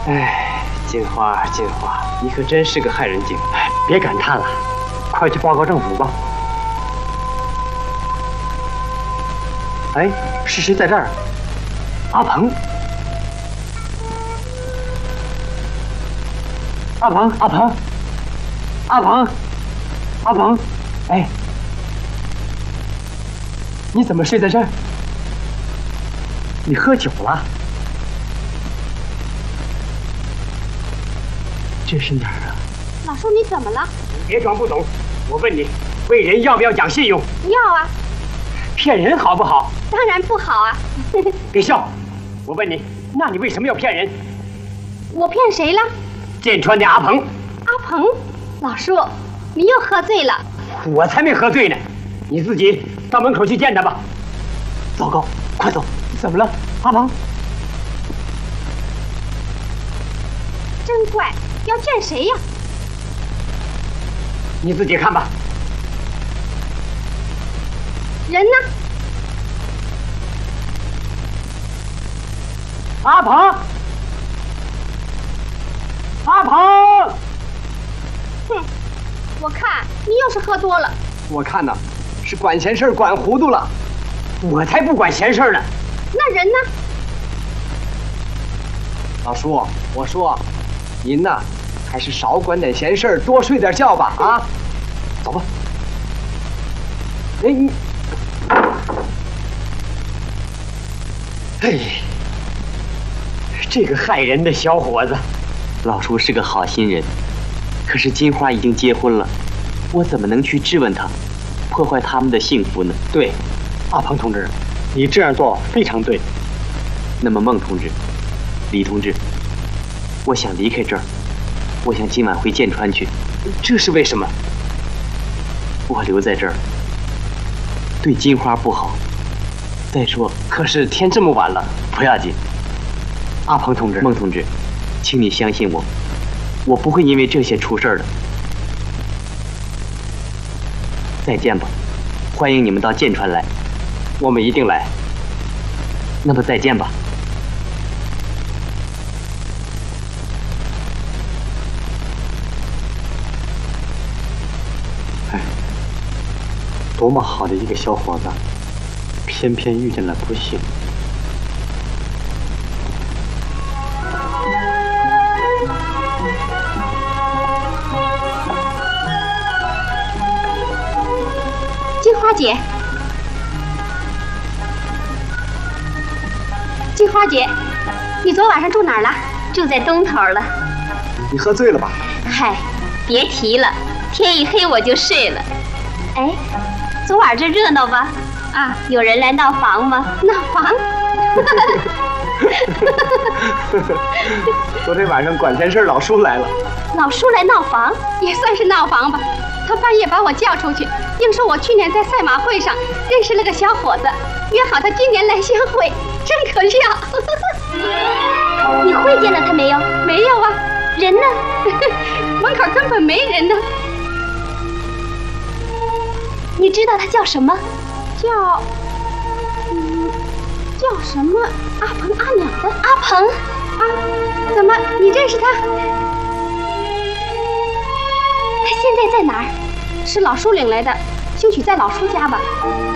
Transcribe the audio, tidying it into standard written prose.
哎，金花，金花，你可真是个害人精！ 哎，别感叹了，快去报告政府吧。哎，是谁在这儿？阿鹏。阿鹏，阿鹏，阿鹏，阿鹏，哎，你怎么睡在这儿？你喝酒了？这是哪儿啊？ 老叔，你怎么了？ 别装不懂，我问你，为人要不要讲信用？ 要啊。 骗人好不好？ 当然不好啊。 别笑，我问你，那你为什么要骗人？ 我骗谁了？ 剑川的阿鹏。 阿鹏，老叔，你又喝醉了。 我才没喝醉呢，你自己到门口去见他吧。糟糕，快走！怎么了，阿鹏？ 真怪，要见谁呀？ 你自己看吧。 人呢？ 阿鹏，阿鹏！ 哼，我看你又是喝多了。 我看呐，是管闲事管糊涂了。 我才不管闲事呢。 那人呢？ 老叔，我说，您呐，还是少管点闲事，多睡点觉吧。啊，走吧。哎，你， 哎，这个害人的小伙子。 老叔是个好心人，可是金花已经结婚了，我怎么能去质问他，破坏他们的幸福呢？ 对，阿鹏同志，你这样做非常对。 那么孟同志、李同志，我想离开这儿，我想今晚回剑川去。 这是为什么？ 我留在这儿对金花不好。再说， 可是天这么晚了， 不要紧。 阿鹏同志、 孟同志，请你相信我，我不会因为这些出事儿的。再见吧，欢迎你们到剑川来。 我们一定来。 那么再见吧。 哎，多么好的一个小伙子，偏偏遇见了不幸。 金花姐，金花姐，你昨晚上住哪儿了？ 住在东头了。 你喝醉了吧？ 嗨，别提了，天一黑我就睡了。哎，昨晚这热闹吧？啊，有人来闹房吗？ 闹房？ 昨天晚上管闲事老叔来了。 老叔来闹房，也算是闹房吧。他半夜把我叫出去，硬说我去年在赛马会上认识了个小伙子，约好他今年来相会，真可笑。 你会见了他没有？ 没有啊。 人呢？ 门口根本没人呢。 你知道他叫什么？ 叫什么？阿鹏阿鸟的阿鹏啊？怎么你认识他？ 他现在在哪儿？ 是老叔领来的，兴许在老叔家吧。